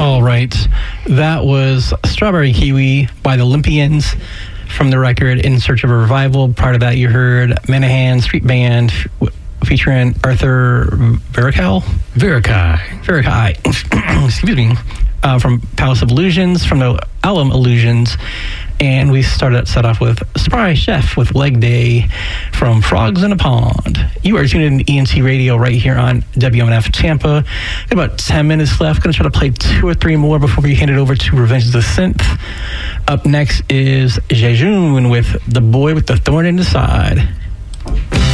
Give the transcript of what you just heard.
All right. That was Strawberry Kiwi by the Olympians from the record In Search of a Revival. Prior to that, you heard Manahan Street Band featuring Arthur Verkai. Excuse me. From Palace of Illusions, from the album Illusions. And we set off with Surprise Chef with Leg Day from Frogs in a Pond. You are tuned in to ENT Radio right here on WMNF Tampa. Got about 10 minutes left. Going to try to play 2 or 3 more before we hand it over to Revenge of the Synth. Up next is Jejun with The Boy with the Thorn in the Side.